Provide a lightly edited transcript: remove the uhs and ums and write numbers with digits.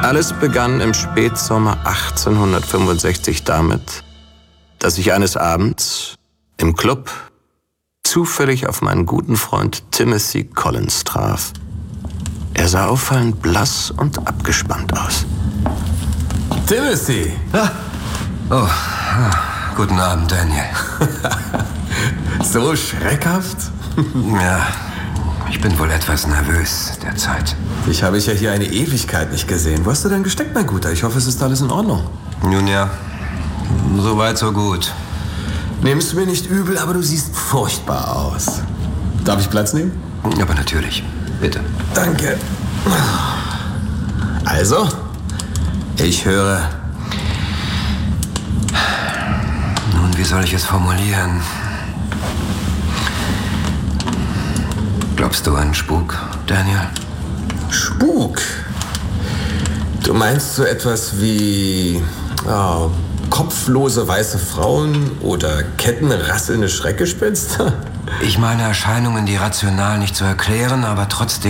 Alles begann im Spätsommer 1865 damit, dass ich eines Abends im Club zufällig auf meinen guten Freund Timothy Collins traf. Er sah auffallend blass und abgespannt aus. Timothy! Oh, guten Abend, Daniel. So schreckhaft? Ja, ich bin wohl etwas nervös derzeit. Dich habe ich ja hier eine Ewigkeit nicht gesehen. Wo hast du denn gesteckt, mein Guter? Ich hoffe, es ist alles in Ordnung. Nun ja, so weit, so gut. Nimmst du mir nicht übel, aber du siehst furchtbar aus. Darf ich Platz nehmen? Aber natürlich, bitte. Danke. Also, ich höre. Nun, wie soll ich es formulieren? Glaubst du an Spuk, Daniel? Spuk? Du meinst so etwas wie kopflose weiße Frauen oder kettenrasselnde Schreckgespenster? Ich meine Erscheinungen, die rational nicht zu erklären, aber trotzdem